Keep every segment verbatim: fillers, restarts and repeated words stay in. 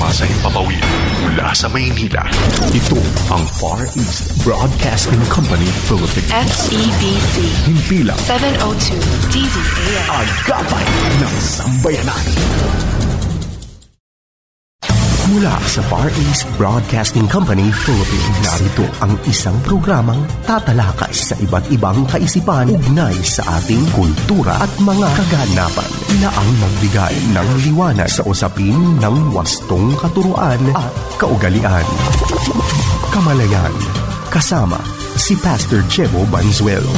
mula sa Himpapawid, mula sa Maynila. Ito ang Far East Broadcasting Company Philippines. F E B C. Himpilang seven oh two D Z A M. Agapay ng Sambayanan. Mula sa Far East Broadcasting Company Philippines, narito ang isang programang tatalakay sa iba't ibang kaisipan ugnay sa ating kultura at mga kaganapan na ang magbigay ng liwanag sa usapin ng wastong katuruan at kaugalian. Kamalayan, kasama si Pastor Chebo Banzuelo.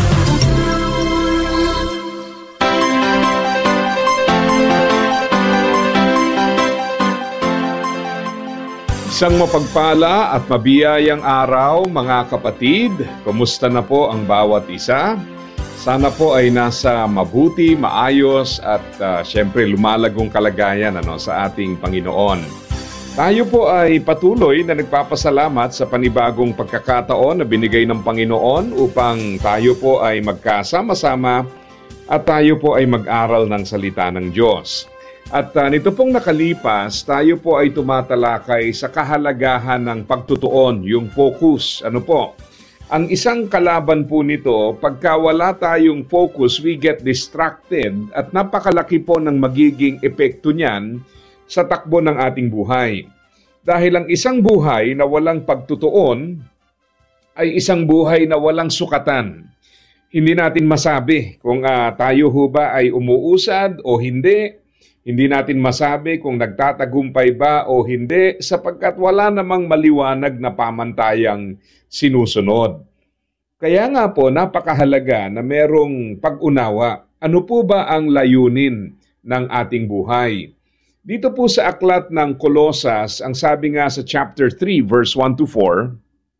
Isang mapagpala at mabiyayang araw mga kapatid. Kumusta na po ang bawat isa? Sana po ay nasa mabuti, maayos at uh, syempre lumalagong kalagayan ano, sa ating Panginoon. Tayo po ay patuloy na nagpapasalamat sa panibagong pagkakataon na binigay ng Panginoon upang tayo po ay magkasama-sama at tayo po ay mag-aral ng salita ng Diyos. At uh, nito pong nakalipas, tayo po ay tumatalakay sa kahalagahan ng pagtutuon, yung focus. Ano po? Ang isang kalaban po nito, pagka wala tayong focus, we get distracted at napakalaki po ng magiging epekto niyan sa takbo ng ating buhay. Dahil ang isang buhay na walang pagtutuon ay isang buhay na walang sukatan. Hindi natin masabi kung uh, tayo ho ba ay umuusad o hindi. Hindi natin masabi kung nagtatagumpay ba o hindi sapagkat wala namang maliwanag na pamantayang sinusunod. Kaya nga po napakahalaga na merong pag-unawa. Ano po ba ang layunin ng ating buhay? Dito po sa aklat ng Kolosas, ang sabi nga sa chapter three verse one to four,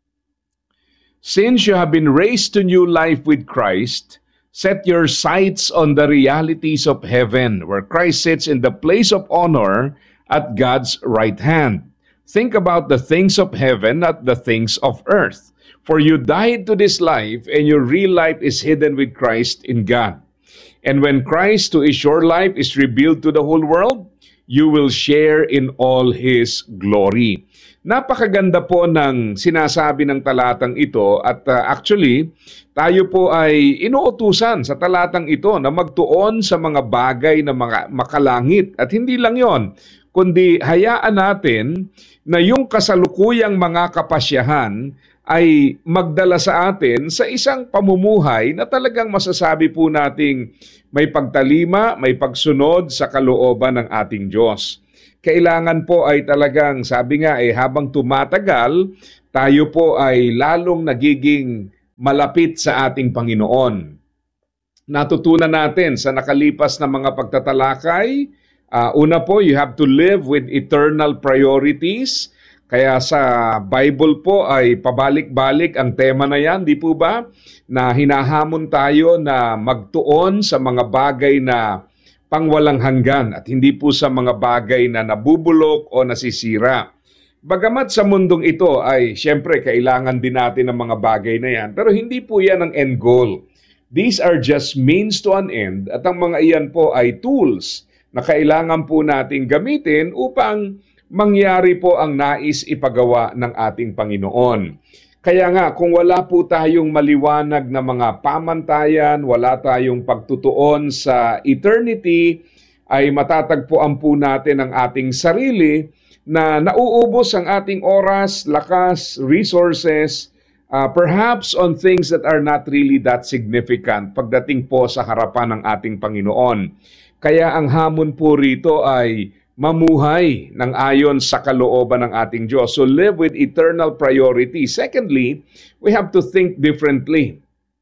"Since you have been raised to new life with Christ, set your sights on the realities of heaven, where Christ sits in the place of honor at God's right hand. Think about the things of heaven, not the things of earth. For you died to this life, and your real life is hidden with Christ in God. And when Christ, who is your life, is revealed to the whole world, you will share in all His glory." Napakaganda po ng sinasabi ng talatang ito at uh, actually, tayo po ay inuutusan sa talatang ito na magtuon sa mga bagay na mga makalangit. At hindi lang yon, kundi hayaan natin na yung kasalukuyang mga kapasyahan ay magdala sa atin sa isang pamumuhay na talagang masasabi po nating may pagtalima, may pagsunod sa kalooban ng ating Diyos. Kailangan po ay talagang, sabi nga eh, habang tumatagal, tayo po ay lalong nagiging malapit sa ating Panginoon. Natutunan natin sa nakalipas na mga pagtatalakay, uh, una po, you have to live with eternal priorities. Kaya sa Bible po ay pabalik-balik ang tema na yan, di po ba? Na hinahamon tayo na magtuon sa mga bagay na pangwalang hanggan at hindi po sa mga bagay na nabubulok o nasisira. Bagamat sa mundong ito ay siyempre kailangan din natin ng mga bagay na yan, pero hindi po yan ang end goal. These are just means to an end at ang mga iyan po ay tools na kailangan po nating gamitin upang mangyari po ang nais ipagawa ng ating Panginoon. Kaya nga, kung wala po tayong maliwanag na mga pamantayan, wala tayong pagtutuon sa eternity, ay matatagpuan po natin ang ating sarili na nauubos ang ating oras, lakas, resources, uh, perhaps on things that are not really that significant pagdating po sa harapan ng ating Panginoon. Kaya ang hamon po rito ay mamuhay ng ayon sa kalooban ng ating Diyos. So live with eternal priority. Secondly, we have to think differently.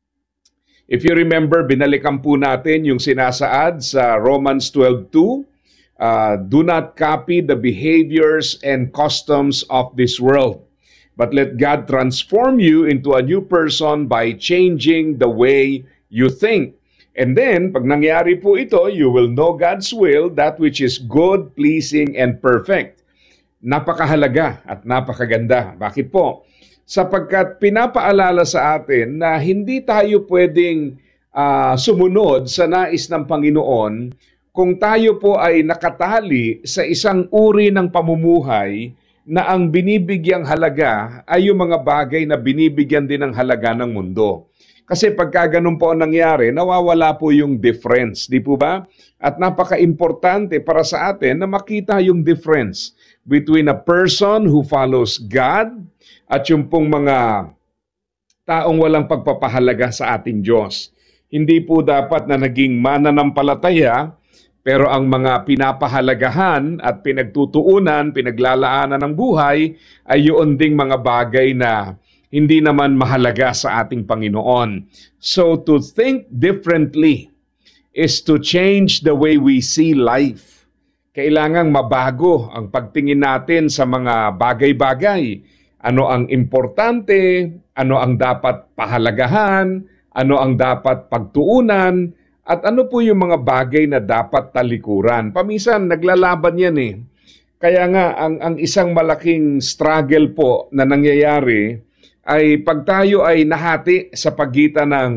If you remember, binalikan po natin yung sinasaad sa Romans twelve two, uh, "Do not copy the behaviors and customs of this world, but let God transform you into a new person by changing the way you think. And then, pag nangyari po ito, you will know God's will, that which is good, pleasing, and perfect." Napakahalaga at napakaganda. Bakit po? Sapagkat pinapaalala sa atin na hindi tayo pwedeng uh, sumunod sa nais ng Panginoon kung tayo po ay nakatali sa isang uri ng pamumuhay na ang binibigyang halaga ay yung mga bagay na binibigyan din ng halaga ng mundo. Kasi pagka ganun po ang nangyari, nawawala po yung difference, di po ba? At napaka-importante para sa atin na makita yung difference between a person who follows God at yung pong mga taong walang pagpapahalaga sa ating Diyos. Hindi po dapat na naging mananampalataya, pero ang mga pinapahalagahan at pinagtutuunan, pinaglalaanan ng buhay ay yun ding mga bagay na hindi naman mahalaga sa ating Panginoon. So to think differently is to change the way we see life. Kailangang mabago ang pagtingin natin sa mga bagay-bagay. Ano ang importante, ano ang dapat pahalagahan, ano ang dapat pagtuunan, at ano po yung mga bagay na dapat talikuran. Paminsan, naglalaban yan eh. Kaya nga, ang, ang isang malaking struggle po na nangyayari ay pag tayo ay nahati sa pagitan ng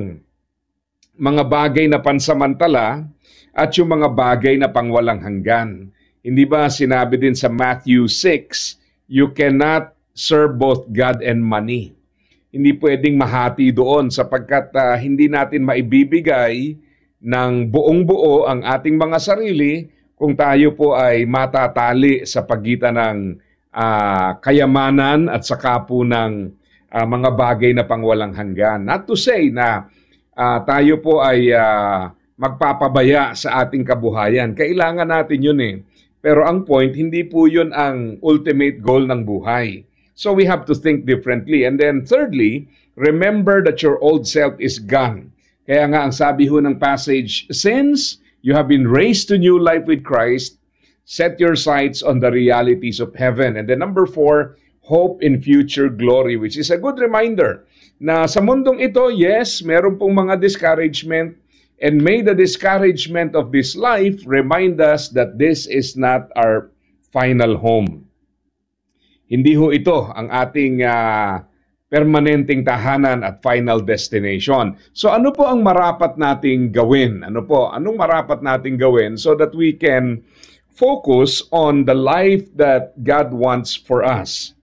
mga bagay na pansamantala at yung mga bagay na pangwalang hanggan. Hindi ba sinabi din sa Matthew six, you cannot serve both God and money. Hindi pwedeng mahati doon sapagkat uh, hindi natin maibibigay ng buong buo ang ating mga sarili kung tayo po ay matatali sa pagitan ng uh, kayamanan at saka po ng uh, mga bagay na pangwalang hanggan. Not to say na uh, tayo po ay uh, magpapabaya sa ating kabuhayan. Kailangan natin yun eh. Pero ang point, hindi po yun ang ultimate goal ng buhay. So we have to think differently. And then thirdly, remember that your old self is gone. Kaya nga ang sabi ho ng passage, since you have been raised to new life with Christ, set your sights on the realities of heaven. And then number four, hope in future glory, which is a good reminder na sa mundong ito, yes, meron pong mga discouragement, and may the discouragement of this life remind us that this is not our final home. Hindi ho ito ang ating uh, permanenteng tahanan at final destination. So ano po ang marapat nating gawin? Ano po? Anong marapat nating gawin so that we can focus on the life that God wants for us?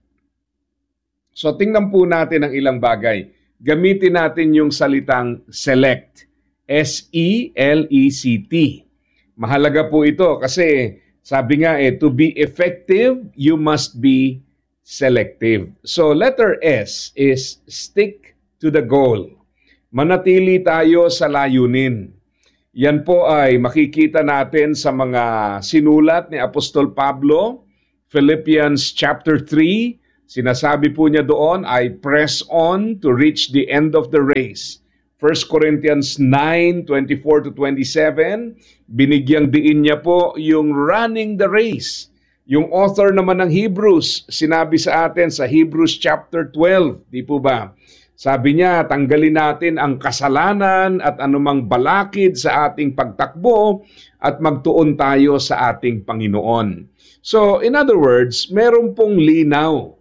So tingnan po natin ang ilang bagay. Gamitin natin yung salitang select. S E L E C T. Mahalaga po ito kasi sabi nga eh, to be effective, you must be selective. So letter S is stick to the goal. Manatili tayo sa layunin. Yan po ay makikita natin sa mga sinulat ni Apostol Pablo, Philippians chapter three. Sinasabi po niya doon, I press on to reach the end of the race. First Corinthians nine, twenty-four to twenty-seven, binigyang diin niya po yung running the race. Yung author naman ng Hebrews, sinabi sa atin sa Hebrews chapter twelve, di po ba? Sabi niya, tanggalin natin ang kasalanan at anumang balakid sa ating pagtakbo at magtuon tayo sa ating Panginoon. So, in other words, meron pong linaw.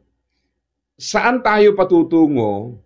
Saan tayo patutungo?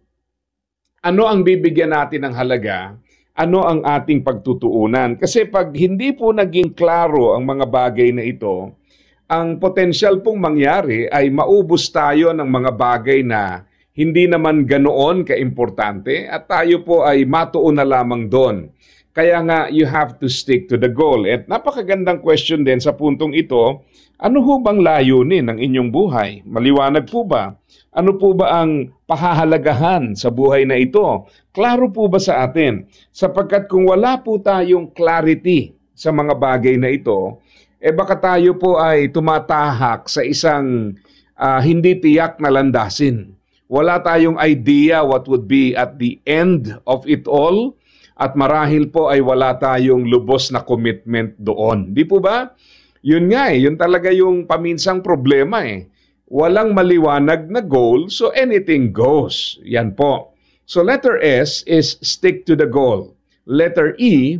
Ano ang bibigyan natin ng halaga? Ano ang ating pagtutuunan? Kasi pag hindi po naging klaro ang mga bagay na ito, ang potensyal pong mangyari ay maubos tayo ng mga bagay na hindi naman ganoon kaimportante at tayo po ay matuon na lamang doon. Kaya nga, you have to stick to the goal. At napakagandang question din sa puntong ito, ano ho bang layunin ng inyong buhay? Maliwanag po ba? Ano po ba ang pahahalagahan sa buhay na ito? Klaro po ba sa atin? Sapagkat kung wala po tayong clarity sa mga bagay na ito, eh baka tayo po ay tumatahak sa isang uh, hindi tiyak na landasin. Wala tayong idea what would be at the end of it all at marahil po ay wala tayong lubos na commitment doon. Di po ba? Yun nga eh, yun talaga yung paminsang problema eh. Walang maliwanag na goal, so anything goes. Yan po. So letter S is stick to the goal. Letter E,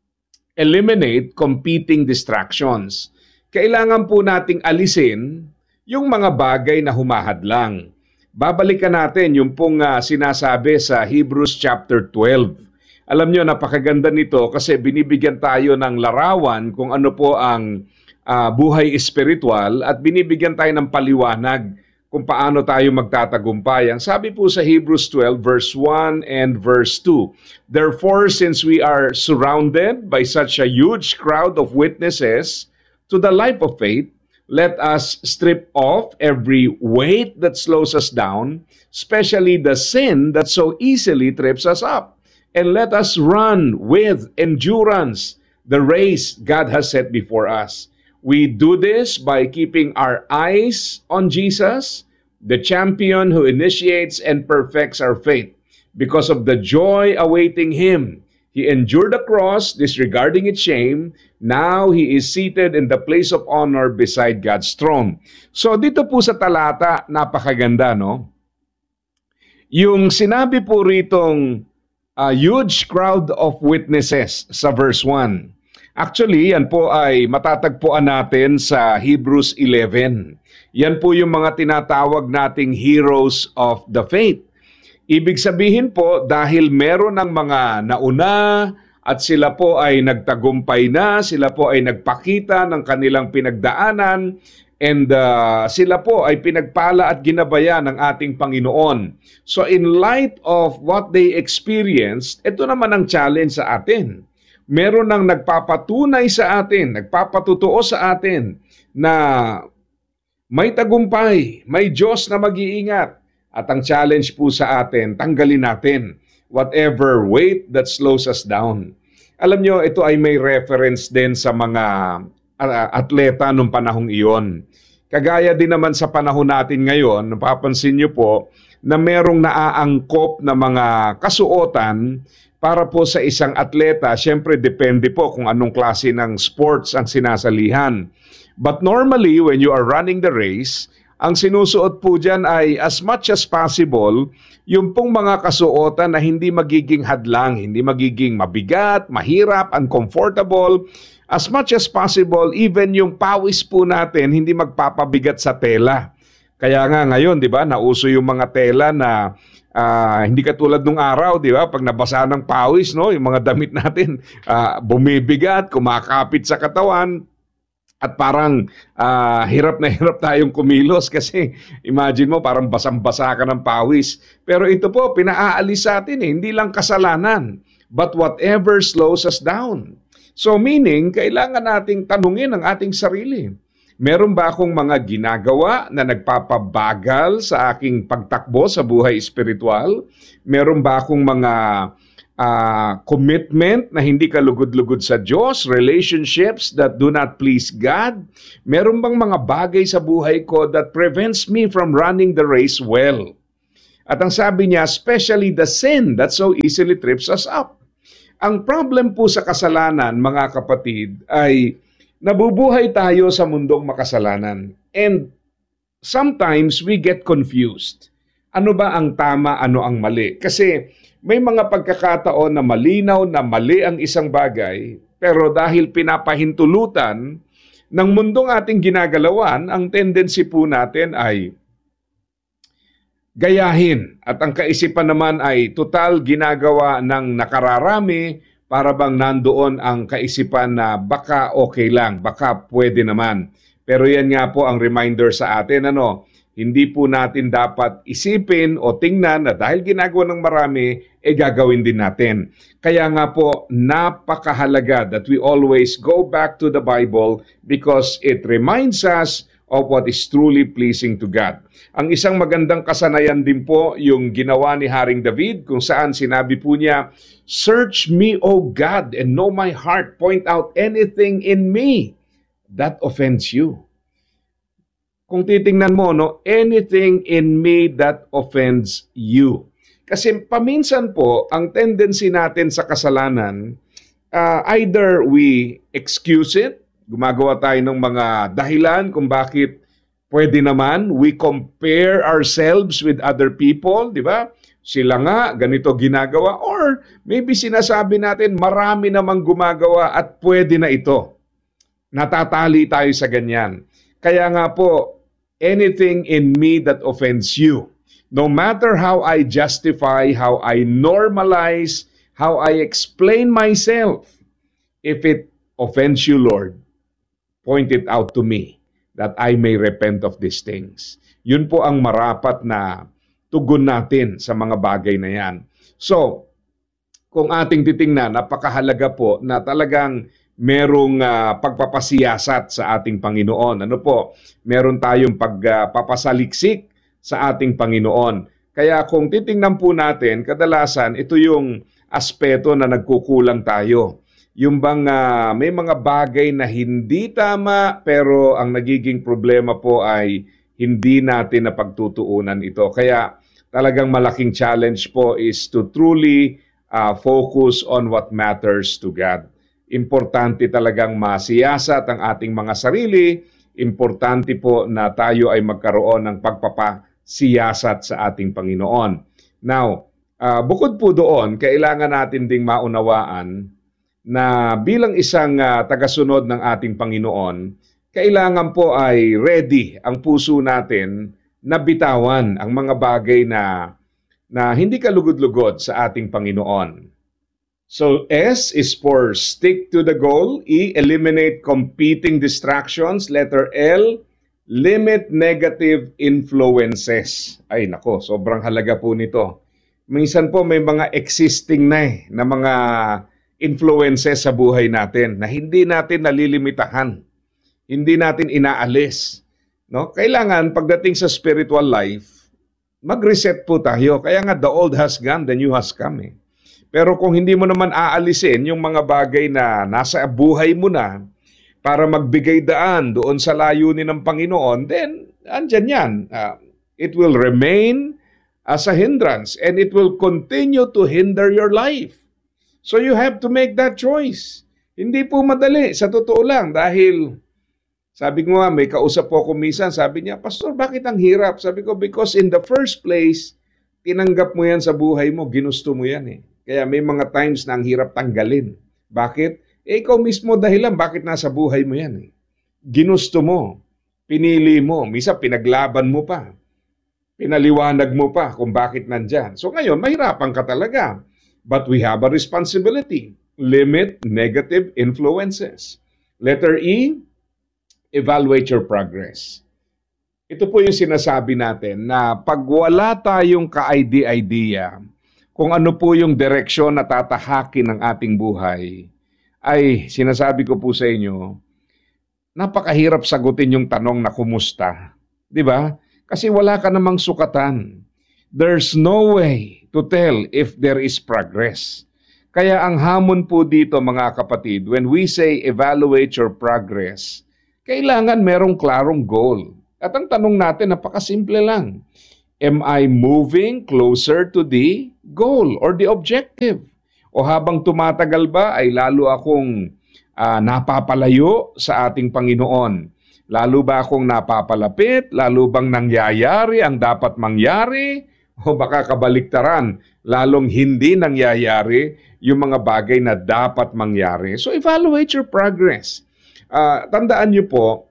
eliminate competing distractions. Kailangan po nating alisin yung mga bagay na humahadlang. Babalikan natin yung pong uh, sinasabi sa Hebrews chapter twelve. Alam nyo, napakaganda nito kasi binibigyan tayo ng larawan kung ano po ang uh, buhay espiritual at binibigyan tayo ng paliwanag kung paano tayo magtatagumpay. Ang sabi po sa Hebrews twelve verse one and verse two, "Therefore, since we are surrounded by such a huge crowd of witnesses to the life of faith, let us strip off every weight that slows us down, especially the sin that so easily trips us up. And let us run with endurance the race God has set before us. We do this by keeping our eyes on Jesus, the champion who initiates and perfects our faith. Because of the joy awaiting him, he endured the cross, disregarding its shame. Now he is seated in the place of honor beside God's throne." So dito po sa talata, napakaganda, no? Yung sinabi po ritong a huge crowd of witnesses sa verse one. Actually, yan po ay matatagpuan natin sa Hebrews eleven. Yan po yung mga tinatawag nating heroes of the faith. Ibig sabihin po, dahil meron ng mga nauna at sila po ay nagtagumpay na, sila po ay nagpakita ng kanilang pinagdaanan, and uh, sila po ay pinagpala at ginabayan ng ating Panginoon. So in light of what they experienced, ito naman ang challenge sa atin. Meron nang nagpapatunay sa atin, nagpapatutuo sa atin na may tagumpay, may Diyos na mag-iingat. At ang challenge po sa atin, tanggalin natin whatever weight that slows us down. Alam nyo, ito ay may reference din sa mga uh, atleta nung panahong iyon. Kagaya din naman sa panahon natin ngayon, napapansin nyo po na merong naaangkop na mga kasuotan para po sa isang atleta. Siyempre, depende po kung anong klase ng sports ang sinasalihan. But normally, when you are running the race, ang sinusuot po dyan ay as much as possible, yung pong mga kasuotan na hindi magiging hadlang, hindi magiging mabigat, mahirap, uncomfortable. As much as possible, even yung pawis po natin, hindi magpapabigat sa tela. Kaya nga ngayon, di ba, nauso yung mga tela na uh, hindi katulad nung araw, di ba, pag nabasa ng pawis, no, yung mga damit natin, uh, bumibigat, kumakapit sa katawan. At parang uh, hirap na hirap tayong kumilos kasi imagine mo parang basang-basa ka ng pawis. Pero ito po, pinaaalis sa atin eh, hindi lang kasalanan, but whatever slows us down. So meaning, kailangan nating tanungin ang ating sarili. Meron ba akong mga ginagawa na nagpapabagal sa aking pagtakbo sa buhay espiritual? Meron ba akong mga Uh, commitment na hindi kalugod-lugod sa Diyos, relationships that do not please God? Meron bang mga bagay sa buhay ko that prevents me from running the race well? At ang sabi niya, especially the sin that so easily trips us up. Ang problem po sa kasalanan, mga kapatid, ay nabubuhay tayo sa mundong makasalanan. And sometimes we get confused. Ano ba ang tama, ano ang mali? Kasi may mga pagkakataon na malinaw na mali ang isang bagay, pero dahil pinapahintulutan ng mundong ating ginagalawan, ang tendency po natin ay gayahin. At ang kaisipan naman ay total ginagawa ng nakararami para bang nandoon ang kaisipan na baka okay lang, baka pwede naman. Pero yan nga po ang reminder sa atin, ano, hindi po natin dapat isipin o tingnan na dahil ginagawa ng marami, eh gagawin din natin. Kaya nga po, napakahalaga that we always go back to the Bible because it reminds us of what is truly pleasing to God. Ang isang magandang kasanayan din po yung ginawa ni Haring David kung saan sinabi po niya, "Search me, O God, and know my heart. Point out anything in me that offends you." Kung titingnan mo, no, anything in me that offends you. Kasi paminsan po, ang tendency natin sa kasalanan, uh, either we excuse it, gumagawa tayo ng mga dahilan kung bakit pwede naman, we compare ourselves with other people, di ba? Sila nga, ganito ginagawa, or maybe sinasabi natin, marami namang gumagawa at pwede na ito. Natatali tayo sa ganyan. Kaya nga po, anything in me that offends you. No matter how I justify, how I normalize how I explain myself. If it offends you, Lord, point it out to me that I may repent of these things. Yun po ang marapat na tugon natin sa mga bagay na yan. So, kung ating titingnan, napakahalaga po na talagang merong uh, pagpapasiyasat sa ating Panginoon. Ano po? Meron tayong pagpapasaliksik uh, sa ating Panginoon. Kaya kung titingnan po natin, kadalasan ito yung aspeto na nagkukulang tayo. Yung bang uh, may mga bagay na hindi tama pero ang nagiging problema po ay hindi natin napagtutuunan ito. Kaya talagang malaking challenge po is to truly Uh, focus on what matters to God. Importante talagang masiyasat ang ating mga sarili. Importante po na tayo ay magkaroon ng pagpapasiyasat sa ating Panginoon. Now, uh, bukod po doon, kailangan natin ding maunawaan na bilang isang uh, tagasunod ng ating Panginoon, kailangan po ay ready ang puso natin na bitawan ang mga bagay na na hindi kalugod-lugod sa ating Panginoon. So, S is for stick to the goal. E, eliminate competing distractions. Letter L, limit negative influences. Ay nako, sobrang halaga po nito. Minsan po may mga existing na eh, na mga influences sa buhay natin na hindi natin nalilimitahan. Hindi natin inaalis. No? Kailangan pagdating sa spiritual life, mag-reset po tayo. Kaya nga, the old has gone, the new has come. Eh. Pero kung hindi mo naman aalisin yung mga bagay na nasa buhay mo na para magbigay daan doon sa layunin ng Panginoon, then andyan yan. Uh, it will remain as a hindrance and it will continue to hinder your life. So you have to make that choice. Hindi po madali, sa totoo lang, dahil sabi ko nga, may kausap po ako minsan, sabi niya, Pastor, bakit ang hirap? Sabi ko, because in the first place, tinanggap mo yan sa buhay mo, ginusto mo yan eh. Kaya may mga times na ang hirap tanggalin. Bakit? Eh, ikaw mismo dahilan, bakit nasa buhay mo yan eh. Ginusto mo, pinili mo, minsan pinaglaban mo pa, pinaliwanag mo pa kung bakit nandyan. So ngayon, mahirapan ka talaga. But we have a responsibility. Limit negative influences. Letter E, evaluate your progress. Ito po yung sinasabi natin na pag wala tayong ka-idea, kung ano po yung direksyon na tatahakin ng ating buhay, ay sinasabi ko po sa inyo, napakahirap sagutin yung tanong na kumusta. Di ba? Kasi wala ka namang sukatan. There's no way to tell if there is progress. Kaya ang hamon po dito mga kapatid, when we say evaluate your progress, kailangan merong klarong goal. At ang tanong natin, napakasimple lang. Am I moving closer to the goal or the objective? O habang tumatagal ba ay lalo akong uh, napapalayo sa ating Panginoon? Lalo ba akong napapalapit? Lalo bang nangyayari ang dapat mangyari? O baka kabaliktaran, lalong hindi nangyayari yung mga bagay na dapat mangyari? So evaluate your progress. Uh, tandaan niyo po,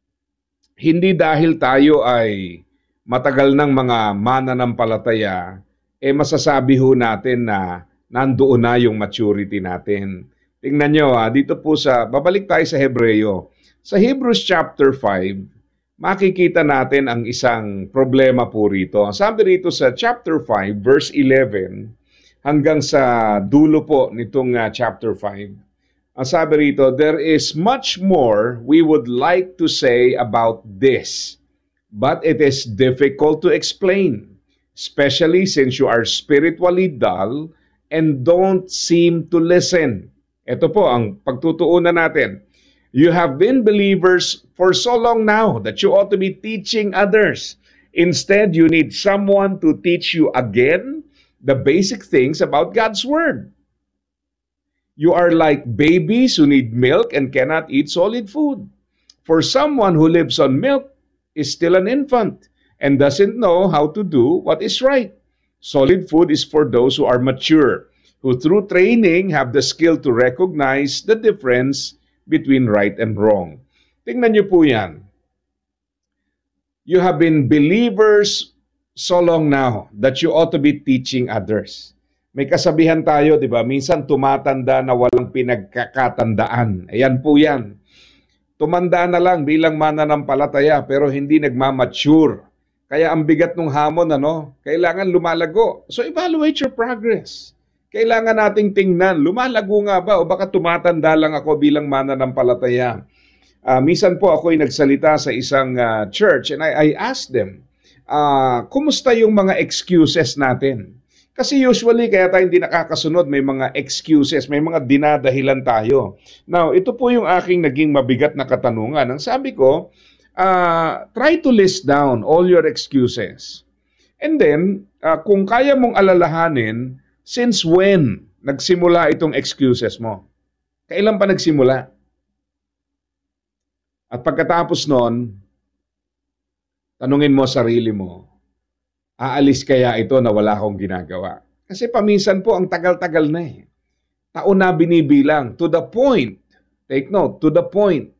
hindi dahil tayo ay matagal ng mga mananampalataya, eh masasabi ho natin na nandoon na yung maturity natin. Tingnan nyo, ha, dito po sa, babalik tayo sa Hebreo. Sa Hebrews chapter five, makikita natin ang isang problema po rito. Sabi rito sa chapter five, verse eleven, hanggang sa dulo po nitong uh, chapter five, ang sabi rito, there is much more we would like to say about this, but it is difficult to explain, especially since you are spiritually dull and don't seem to listen. Ito po ang pagtutuunan natin. You have been believers for so long now that you ought to be teaching others. Instead, you need someone to teach you again the basic things about God's Word. You are like babies who need milk and cannot eat solid food. For someone who lives on milk is still an infant and doesn't know how to do what is right. Solid food is for those who are mature, who through training have the skill to recognize the difference between right and wrong. Tingnan niyo po yan. You have been believers so long now that you ought to be teaching others. May kasabihan tayo, di ba? Minsan tumatanda na walang pinagkakatandaan. Ayan po yan. Tumanda na lang bilang mananampalataya pero hindi nagmamature. Kaya ang bigat ng hamon, ano? Kailangan lumalago. So evaluate your progress. Kailangan nating tingnan, lumalago nga ba o baka tumatanda lang ako bilang mananampalataya. Uh, minsan po ako'y nagsalita sa isang uh, church and I, I asked them, uh, kumusta yung mga excuses natin? Kasi usually kaya tayo hindi nakakasunod, may mga excuses, may mga dinadahilan tayo. Now, ito po yung aking naging mabigat na katanungan. Ang sabi ko, uh, try to list down all your excuses. And then, uh, kung kaya mong alalahanin, since when nagsimula itong excuses mo? Kailan pa nagsimula? At pagkatapos nun, tanungin mo sarili mo, aalis kaya ito na wala akong ginagawa? Kasi paminsan po ang tagal-tagal na eh. Taon na binibilang. To the point, take note, to the point,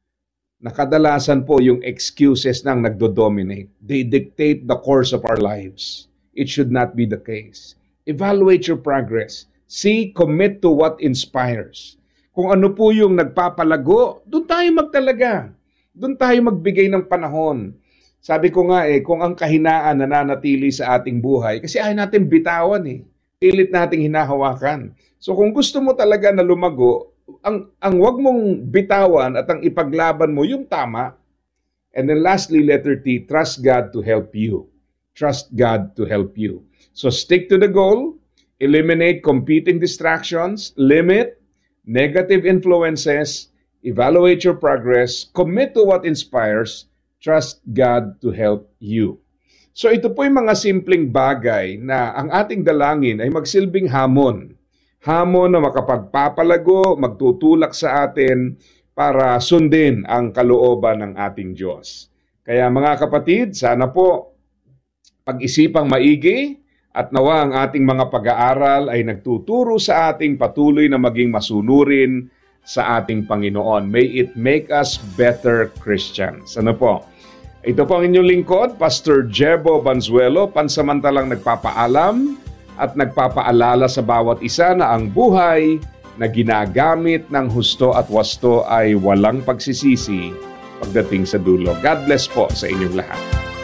na kadalasan po yung excuses nang nagdo-dominate. They dictate the course of our lives. It should not be the case. Evaluate your progress. See, commit to what inspires. Kung ano po yung nagpapalago, doon tayo magtalaga. Doon tayo magbigay ng panahon. Sabi ko nga eh, kung ang kahinaan nananatili sa ating buhay, kasi ayaw natin bitawan eh. Pilit nating hinahawakan. So kung gusto mo talaga na lumago, ang, ang wag mong bitawan at ang ipaglaban mo yung tama. And then lastly, letter T, trust God to help you. Trust God to help you. So stick to the goal, eliminate competing distractions, limit negative influences, evaluate your progress, commit to what inspires, trust God to help you. So ito po yung mga simpleng bagay na ang ating dalangin ay magsilbing hamon. Hamon na makapagpapalago, magtutulak sa atin para sundin ang kalooban ng ating Diyos. Kaya mga kapatid, sana po pag-isipang maigi, at nawa ang ating mga pag-aaral ay nagtuturo sa ating patuloy na maging masunurin sa ating Panginoon. May it make us better Christians. Ano po? Ito po ang inyong lingkod, Pastor Jebo Banzuelo, pansamantalang nagpapaalam at nagpapaalala sa bawat isa na ang buhay na ginagamit ng husto at wasto ay walang pagsisisi pagdating sa dulo. God bless po sa inyong lahat.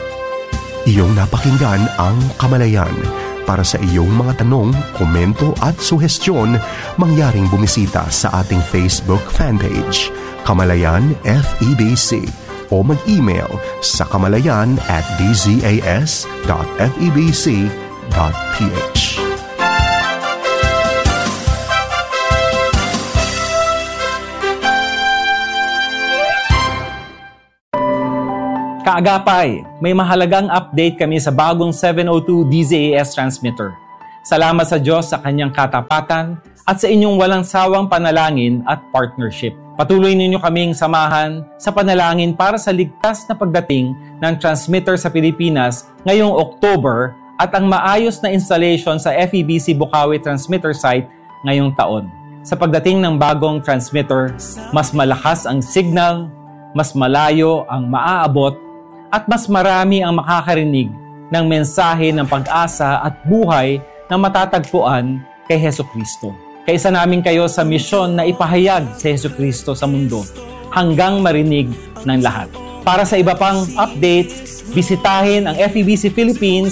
Iyong napakinggan ang Kamalayan. Para sa iyong mga tanong, komento at suhestyon, mangyaring bumisita sa ating Facebook fanpage, Kamalayan F E B C, o mag-email sa kamalayan at d z a s dot f e b c dot p h. Kaagapay, may mahalagang update kami sa bagong seven oh two D Z A S transmitter. Salamat sa Diyos sa kanyang katapatan at sa inyong walang sawang panalangin at partnership. Patuloy ninyo kaming samahan sa panalangin para sa ligtas na pagdating ng transmitter sa Pilipinas ngayong October at ang maayos na installation sa F E B C Bukawi transmitter site ngayong taon. Sa pagdating ng bagong transmitter, mas malakas ang signal, mas malayo ang maaabot, at mas marami ang makakarinig ng mensahe ng pag-asa at buhay na matatagpuan kay Hesukristo. Kaisa namin kayo sa misyon na ipahayag si Hesukristo sa mundo hanggang marinig ng lahat. Para sa iba pang updates, bisitahin ang F E B C Philippines